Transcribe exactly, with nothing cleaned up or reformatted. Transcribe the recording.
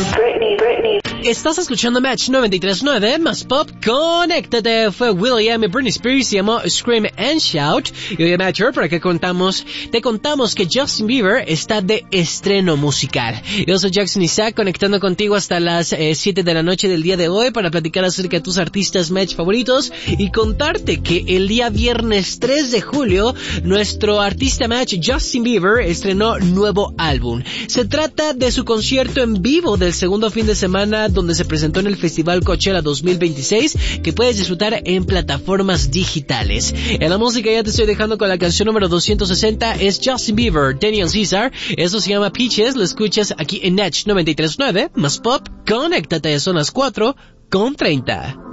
Britney, Britney. Estás escuchando Match noventa y tres punto nueve más Pop. Conéctate. Fue Will.i.am y Britney Spears, se llamó Scream and Shout. Y hoy en Match, para que contamos, te contamos que Justin Bieber está de estreno musical. Yo soy Jackson Isaac, conectando contigo hasta las eh, siete de la noche del día de hoy para platicar acerca de tus artistas Match favoritos y contarte que el día viernes tres de julio, nuestro artista Match Justin Bieber estrenó nuevo álbum. Se trata de su concierto en vivo del segundo fin de semana donde se presentó en el Festival Coachella dos mil veintiséis, que puedes disfrutar en plataformas digitales. En la música ya te estoy dejando con la canción número doscientos sesenta, es Justin Bieber, Daniel Caesar, eso se llama Peaches, lo escuchas aquí en Match noventa y tres punto nueve, más Pop. Conéctate, son las cuatro con treinta.